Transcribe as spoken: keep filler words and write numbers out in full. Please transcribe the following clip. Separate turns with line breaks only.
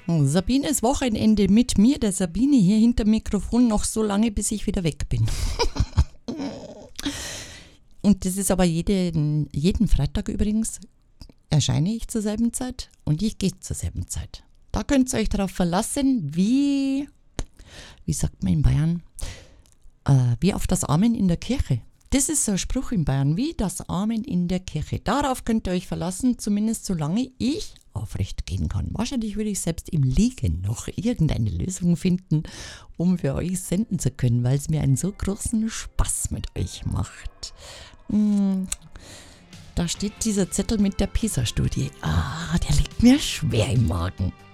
Sabines Wochenende mit mir, der Sabine hier hinter dem Mikrofon, noch so lange, bis ich wieder weg bin. Und das ist aber jeden, jeden Freitag übrigens, erscheine ich zur selben Zeit und ich gehe zur selben Zeit. Da könnt ihr euch darauf verlassen, wie, wie sagt man in Bayern, äh, wie auf das Amen in der Kirche. Das ist so ein Spruch in Bayern, wie das Amen in der Kirche. Darauf könnt ihr euch verlassen, zumindest solange ich aufrecht gehen kann. Wahrscheinlich würde ich selbst im Liegen noch irgendeine Lösung finden, um für euch senden zu können, weil es mir einen so großen Spaß mit euch macht. Hm, da steht dieser Zettel mit der PISA-Studie. Ah, der liegt mir schwer im Magen.